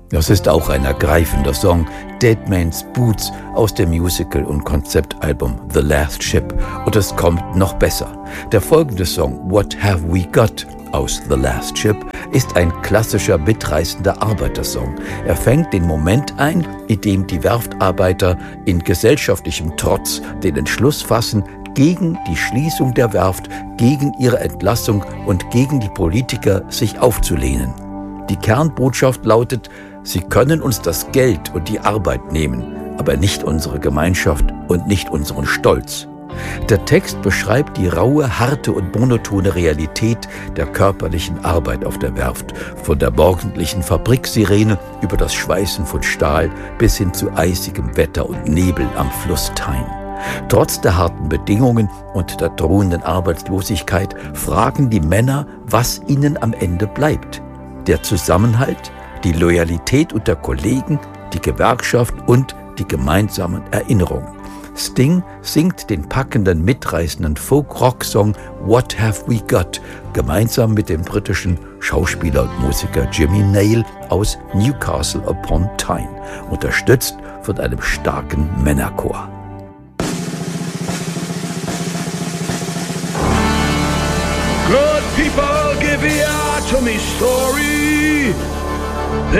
Das ist auch ein ergreifender Song, Dead Man's Boots aus dem Musical- und Konzeptalbum The Last Ship. Und es kommt noch besser. Der folgende Song, What Have We Got aus The Last Ship, ist ein klassischer, mitreißender Arbeitersong. Er fängt den Moment ein, in dem die Werftarbeiter in gesellschaftlichem Trotz den Entschluss fassen, gegen die Schließung der Werft, gegen ihre Entlassung und gegen die Politiker sich aufzulehnen. Die Kernbotschaft lautet: Sie können uns das Geld und die Arbeit nehmen, aber nicht unsere Gemeinschaft und nicht unseren Stolz. Der Text beschreibt die raue, harte und monotone Realität der körperlichen Arbeit auf der Werft, von der morgendlichen Fabriksirene über das Schweißen von Stahl bis hin zu eisigem Wetter und Nebel am Fluss Tyne. Trotz der harten Bedingungen und der drohenden Arbeitslosigkeit fragen die Männer, was ihnen am Ende bleibt. Der Zusammenhalt, die Loyalität unter Kollegen, die Gewerkschaft und die gemeinsamen Erinnerungen. Sting singt den packenden, mitreißenden Folk-Rock-Song What Have We Got gemeinsam mit dem britischen Schauspieler und Musiker Jimmy Nail aus Newcastle upon Tyne, unterstützt von einem starken Männerchor. Good people, give ear to me story